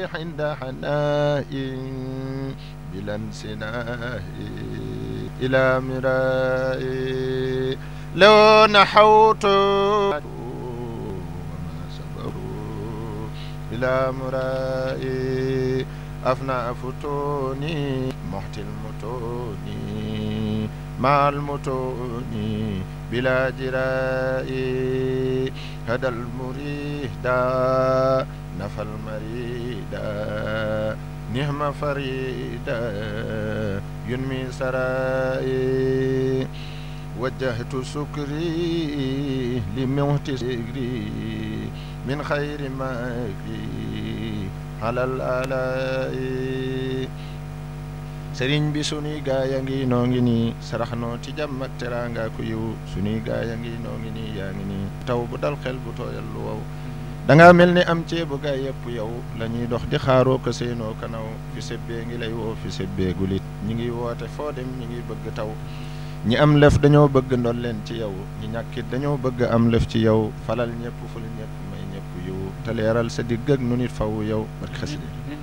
عند حناء بلا انسناء إلى مراء لو نحوت وما صبروا إلى مراء أفنى فتوني محتي المتون مع المتون بلا جراء هدى المريد نفى المريد نهم فريدا ينمي سرائي وجهت سكري لموت سكري من خير مكري على الآلاء sëriñ bi sunuy gaaya ngi noo ngi nii sarax noo ci jàmm ak teraanga ku yiw sunuy gaaya ngi noo ngi nii yaa ngi nii taw bu dal xel bu tooyal lu wow danga mel ni am ceebu gaay yëpp yow la ñuy dox di xaaroo ko seenoo kanaw fi sebbee ngi lay woo fi sebbee gulit ñi ngi woote foo dem ñi ngi bëgg taw ñi am lëf dañoo bëgg ndol leen ci yow ñi ñàkkit dañoo bëgg am lëf ci yow falal ñëpp ful ñëpp may ñëpp yiw te leeral sa digg ak nu nit faw yow barke xasida